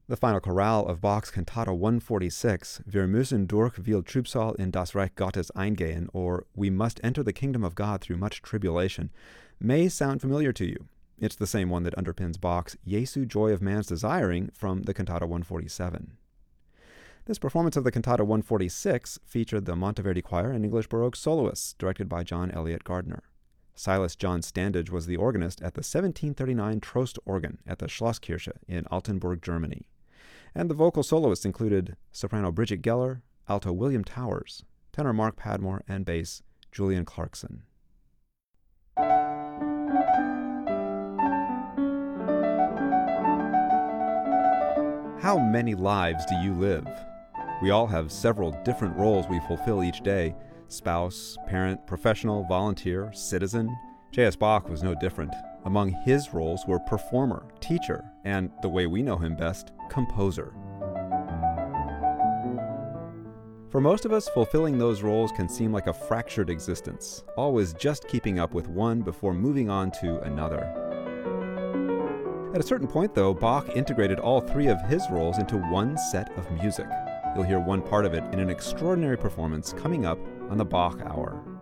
The final chorale of Bach's Cantata 146, Wir müssen durch viel Trübsal in das Reich Gottes eingehen, or We must enter the kingdom of God through much tribulation, may sound familiar to you. It's the same one that underpins Bach's Jesu Joy of Man's Desiring from the Cantata 147. This performance of the Cantata 146 featured the Monteverdi Choir and English Baroque soloists, directed by John Eliot Gardner. Silas John Standage was the organist at the 1739 Trost organ at the Schlosskirche in Altenburg, Germany. And the vocal soloists included soprano Bridget Geller, alto William Towers, tenor Mark Padmore, and bass Julian Clarkson. How many lives do you live? We all have several different roles we fulfill each day: spouse, parent, professional, volunteer, citizen. J.S. Bach was no different. Among his roles were performer, teacher, and, the way we know him best, composer. For most of us, fulfilling those roles can seem like a fractured existence, always just keeping up with one before moving on to another. At a certain point, though, Bach integrated all three of his roles into one set of music. You'll hear one part of it in an extraordinary performance coming up on the Bach Hour.